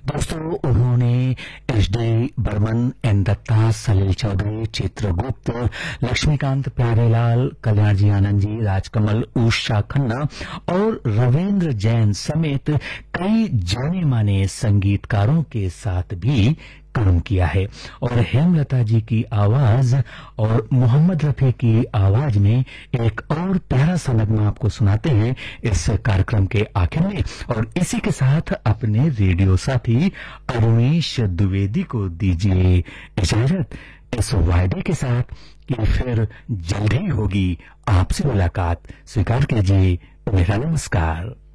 दोस्तों, उन्होंने HD. Burman, N Dutta, सलील चौधरी, चित्रगुप्त, लक्ष्मीकांत प्यारेलाल, कल्याण जी आनंद जी, राजकमल, उषा खन्ना और रविंद्र जैन समेत कई जाने माने संगीतकारों के साथ भी काम किया है। और हेमलता जी की आवाज और मोहम्मद रफी की आवाज में एक और प्यारा सा नगमा आपको सुनाते हैं इस कार्यक्रम के आखिर में। और इसी के साथ अपने रेडियो साथी अरुणेश द्विवेदी को दीजिए इजाजत, इस वायदे के साथ कि फिर जल्द ही होगी आपसे मुलाकात। स्वीकार कीजिए मेरा नमस्कार।